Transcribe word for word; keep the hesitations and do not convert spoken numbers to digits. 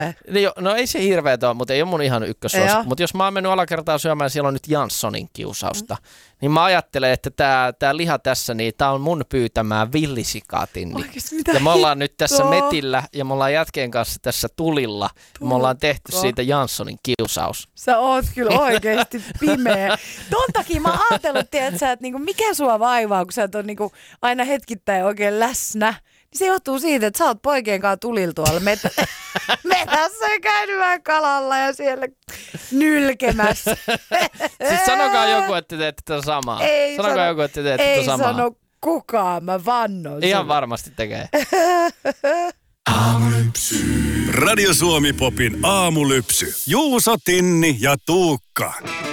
No, no ei se hirveetä ole, mutta ei ole mun ihan ykkössuosikki. Mutta jos mä oon mennyt alakertaan syömään ja siellä on nyt Janssonin kiusausta, mm. niin mä ajattelen, että tää, tää liha tässä, niin tää on mun pyytämää villisikaatin. Ja me ollaan nyt tässä metillä ja me ollaan jätkeen kanssa tässä tulilla. Ja me ollaan tehty siitä Janssonin kiusaus. Sä oot kyllä oikeesti pimeä. Ton takia mä ajatellut, että niinku, mikä sua vaivaa, kun sä et ole niinku, aina hetkittäin oikein läsnä. Se johtuu siitä, että sä oot poikien kanssa tulilla tuolla metä, metässä ja käynyt vähän kalalla ja siellä nylkemässä. Siis sanokaa joku, että te teette tätä samaa. Ei sanokaa sano, joku, että te teette tätä samaa. Ei sano kukaan, mä vannon. Ihan sulle. varmasti tekee. Aamulypsy. Radio Suomi Popin aamulypsy. Juuso, Tinni ja Tuukka.